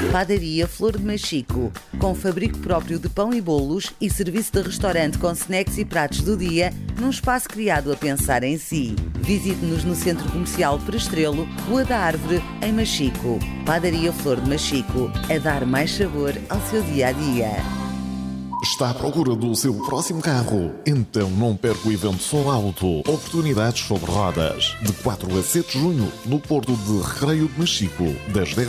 Padaria Flor de Machico, com fabrico próprio de pão e bolos e serviço de restaurante com snacks e pratos do dia, num espaço criado a pensar em si. Visite-nos no Centro Comercial Prestrelo, Rua da Árvore, em Machico. Padaria Flor de Machico, a dar mais sabor ao seu dia-a-dia. Está à procura do seu próximo carro? Então não perca o evento Sol Auto. Oportunidades sobre rodas. De 4 a 7 de junho, no Porto de Recreio de Machico. Das 10